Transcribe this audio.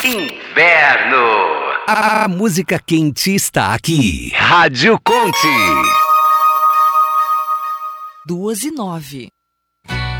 Inverno. A música quente está aqui. Rádio Conte. 2:09.